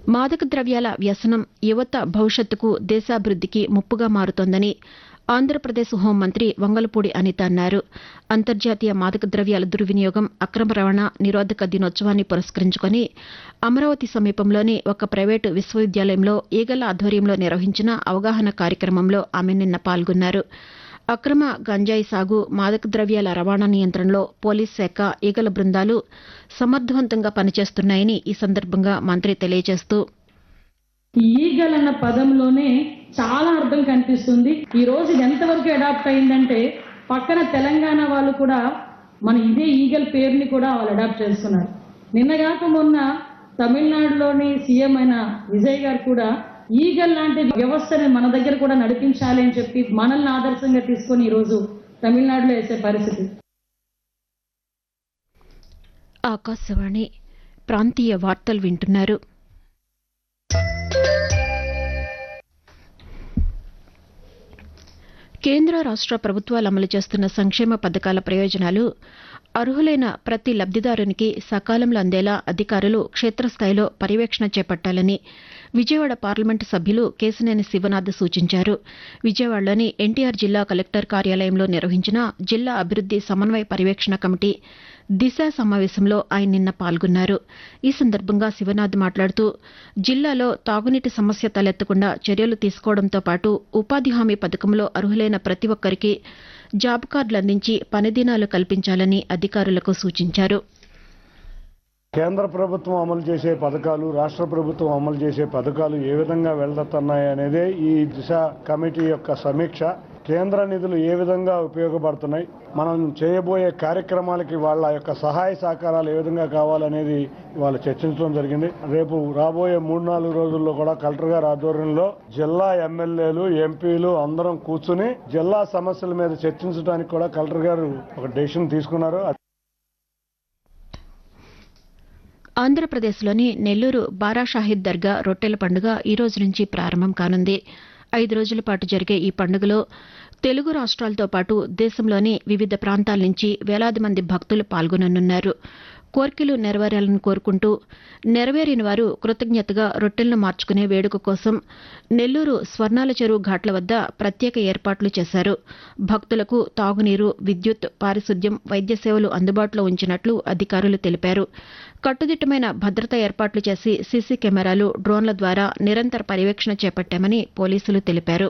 మాదక ద్రవ్యాల వ్యసనం యువత భవిష్యత్తుకు దేశాభివృద్దికి ముప్పుగా మారుతోందని ఆంధ్రప్రదేశ్ హోంమంత్రి వంగలపూడి అనిత అన్నారు. అంతర్జాతీయ మాదక ద్రవ్యాల దుర్వినియోగం, అక్రమ రవాణా నిరోధక దినోత్సవాన్ని పురస్కరించుకుని అమరావతి సమీపంలోని ఒక ప్రైవేటు విశ్వవిద్యాలయంలో ఈగల ఆధ్వర్యంలో నిర్వహించిన అవగాహన కార్యక్రమంలో ఆమె నిన్న పాల్గొన్నారు. అక్రమ గంజాయి సాగు, మాదక ద్రవ్యాల రవాణా నియంత్రణలో పోలీస్ శాఖ, ఈగల బృందాలు సమర్థవంతంగా పనిచేస్తున్నాయని ఈ సందర్భంగా మంత్రి తెలియజేస్తూ, ఈగల్ అన్న పదంలోనే చాలా అర్థం కనిపిస్తుంది. ఈ రోజు ఎంతవరకు అడాప్ట్ అయిందంటే పక్కన తెలంగాణ వాళ్ళు కూడా మన ఇదే ఈగల్ పేరుని కూడా వాళ్ళు అడాప్ట్ చేస్తున్నారు. నిన్నగాక మొన్న తమిళనాడులోని సీఎం అయిన విజయ్ గారు కూడా ఈగల్ లాంటి వ్యవస్థని మన దగ్గర కూడా నడిపించాలి అని చెప్పి మనల్ని ఆదర్శంగా తీసుకొని ఈరోజు తమిళనాడులో వేసే పరిస్థితి. ఆకాశవాణి ప్రాంతీయ వార్తలు వింటున్నారు. కేంద్ర రాష్ట్ర ప్రభుత్వాలు అమలు చేస్తున్న సంక్షేమ పథకాల ప్రయోజనాలు అర్హులైన ప్రతి లబ్దిదారునికి సకాలంలో అందేలా అధికారులు క్షేత్రస్థాయిలో పర్యవేక్షణ చేపట్టాలని విజయవాడ పార్లమెంటు సభ్యులు కేశినేని శివనాథ్ సూచించారు. విజయవాడలోని ఎన్టీఆర్ జిల్లా కలెక్టర్ కార్యాలయంలో నిర్వహించిన జిల్లా అభివృద్ది సమన్వయ పర్యవేక్షణ కమిటీ దిశ సమావేశంలో ఆయన నిన్న పాల్గొన్నారు. ఈ సందర్భంగా శివనాథ్ మాట్లాడుతూ, జిల్లాలో తాగునీటి సమస్య తలెత్తకుండా చర్యలు తీసుకోవడంతో పాటు ఉపాధి హామీ పథకంలో అర్హులైన ప్రతి ఒక్కరికి జాబ్ కార్డులు అందించి పనిదినాలు కల్పించాలని అధికారులకు సూచించారు. కేంద్ర ప్రభుత్వం అమలు చేసే పథకాలు, రాష్ట్ర ప్రభుత్వం అమలు చేసే పథకాలు ఏ విధంగా వెళ్తున్నాయి అనేదే ఈ దిశ కమిటీ యొక్క సమీక్ష. కేంద్ర నిధులు ఏ విధంగా ఉపయోగపడుతున్నాయి, మనం చేయబోయే కార్యక్రమాలకి వాళ్ళ యొక్క సహాయ సహకారాలు ఏ విధంగా కావాలనేది వాళ్ళు చర్చించడం జరిగింది. రేపు రాబోయే 3-4 రోజుల్లో కూడా కలెక్టర్ గారి ఆధ్వర్యంలో జిల్లా ఎమ్మెల్యేలు, ఎంపీలు అందరం కూర్చుని జిల్లా సమస్యల మీద చర్చించడానికి కూడా కలెక్టర్ గారు ఒక డెసిషన్ తీసుకున్నారు. ఆంధ్రప్రదేశ్లోని నెల్లూరు బారాషాహిద్ దర్గా రొట్టెల పండుగ ఈ రోజు నుంచి ప్రారంభం కానుంది. 5 రోజుల పాటు జరిగే ఈ పండుగలో తెలుగు రాష్ట్రాలతో పాటు దేశంలోని వివిధ ప్రాంతాల నుంచి వేలాది మంది భక్తులు పాల్గొననున్నారు. కోర్కెలు నెరవేరాలని కోరుకుంటూ నెరవేరిన వారు కృతజ్ఞతగా రొట్టెలను మార్చుకునే వేడుక కోసం నెల్లూరు స్వర్ణాల చెరువు ఘాట్ల వద్ద ప్రత్యేక ఏర్పాట్లు చేశారు. భక్తులకు తాగునీరు, విద్యుత్, పారిశుద్ధ్యం, వైద్య సేవలు అందుబాటులో ఉంచినట్లు అధికారులు తెలిపారు. కట్టుదిట్టమైన భద్రతా ఏర్పాట్లు చేసి సీసీ కెమెరాలు, డ్రోన్ల ద్వారా నిరంతర పర్యవేక్షణ చేపట్టామని పోలీసులు తెలిపారు.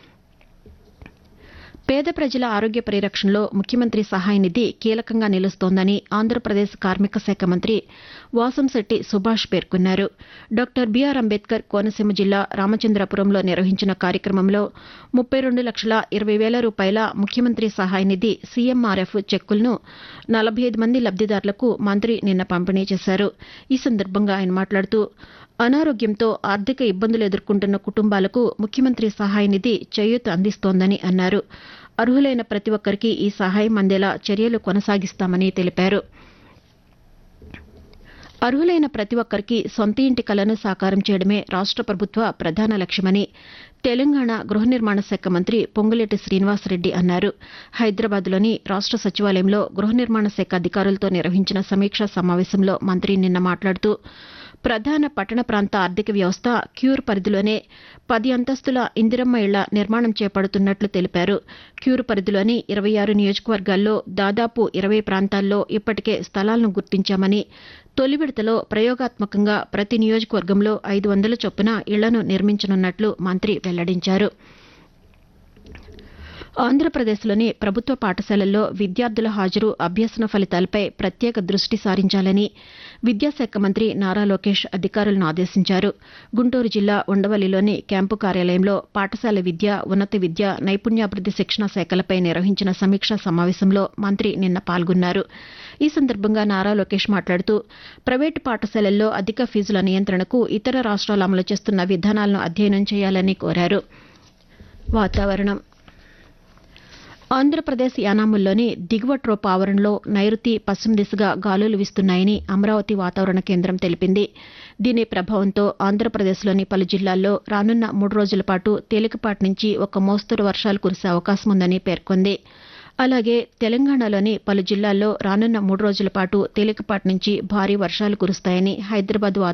పేద ప్రజల ఆరోగ్య పరిరక్షణలో ముఖ్యమంత్రి సహాయ నిధి కీలకంగా నిలుస్తోందని ఆంధ్రప్రదేశ్ కార్మిక శాఖ మంత్రి వాసంశెట్టి సుభాష్ పేర్కొన్నారు. డాక్టర్ బీఆర్ అంబేద్కర్ కోనసీమ జిల్లా రామచంద్రపురంలో నిర్వహించిన కార్యక్రమంలో 32,20,000 రూపాయల ముఖ్యమంత్రి సహాయ నిధి సీఎంఆర్ఎఫ్ చెక్కులను 45 మంది లబ్దిదారులకు మంత్రి నిన్న పంపిణీ చేశారు. ఈ సందర్భంగా ఆయన మాట్లాడుతూ, అనారోగ్యంతో ఆర్థిక ఇబ్బందులు ఎదుర్కొంటున్న కుటుంబాలకు ముఖ్యమంత్రి సహాయ నిధి చేయూత అందిస్తోందని అన్నారు. అర్హులైన ప్రతి ఒక్కరికి ఈ సహాయం అందేలా చర్యలు కొనసాగిస్తామని తెలిపారు. అర్హులైన ప్రతి ఒక్కరికి సొంత ఇంటి కలను సాకారం చేయడమే రాష్ట్ర ప్రభుత్వ ప్రధాన లక్ష్యమని తెలంగాణ గృహ నిర్మాణ శాఖ మంత్రి పొంగులేటి శ్రీనివాసరెడ్డి అన్నారు. హైదరాబాద్లోని రాష్ట్ర సచివాలయంలో గృహ నిర్మాణ శాఖ అధికారులతో నిర్వహించిన సమీక్షా సమావేశంలో మంత్రి నిన్న మాట్లాడుతూ, ప్రధాన పట్టణ ప్రాంత ఆర్థిక వ్యవస్థ క్యూర్ పరిధిలోనే 10 అంతస్తుల ఇందిరమ్మ ఇళ్ల నిర్మాణం చేపడుతున్నట్లు తెలిపారు. క్యూర్ పరిధిలోని 26 నియోజకవర్గాల్లో దాదాపు 20 ప్రాంతాల్లో ఇప్పటికే స్థలాలను గుర్తించామని, తొలి విడతలో ప్రయోగాత్మకంగా ప్రతి నియోజకవర్గంలో 500 చొప్పున ఇళ్లను నిర్మించనున్నట్లు మంత్రి వెల్లడించారు. ఆంధ్రప్రదేశ్లోని ప్రభుత్వ పాఠశాలల్లో విద్యార్థుల హాజరు, అభ్యసన ఫలితాలపై ప్రత్యేక దృష్టి సారించాలని విద్యాశాఖ మంత్రి నారా లోకేష్ అధికారులను ఆదేశించారు. గుంటూరు జిల్లా ఉండవల్లిలోని క్యాంపు కార్యాలయంలో పాఠశాల విద్య, ఉన్నత విద్య, నైపుణ్యాభివృద్ది శిక్షణ శాఖలపై నిర్వహించిన సమీక్షా సమావేశంలో మంత్రి నిన్న పాల్గొన్నారు. ఈ సందర్భంగా నారా లోకేష్ మాట్లాడుతూ, ప్రైవేటు పాఠశాలల్లో అధిక ఫీజుల నియంత్రణకు ఇతర రాష్ట్రాలు అమలు చేస్తున్న విధానాలను అధ్యయనం చేయాలని కోరారు. వాతావరణం. ఆంధ్రప్రదేశ్ యానాముల్లోని దిగువ ట్రోప్ ఆవరణలో నైరుతి పశ్చిమ దిశగా గాలులు వీస్తున్నాయని అమరావతి వాతావరణ కేంద్రం తెలిపింది. దీని ప్రభావంతో ఆంధ్రప్రదేశ్లోని పలు జిల్లాల్లో రానున్న 3 రోజుల పాటు తేలికపాటి నుంచి ఒక మోస్తరు వర్షాలు కురిసే అవకాశం ఉందని పేర్కొంది. అలాగే తెలంగాణలోని పలు జిల్లాల్లో రానున్న 3 రోజుల పాటు తేలికపాటి నుంచి భారీ వర్షాలు కురుస్తాయని హైదరాబాద్